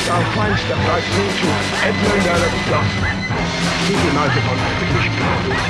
our fine step right through to Edmund Earl of Gloucester. He's united on British blood.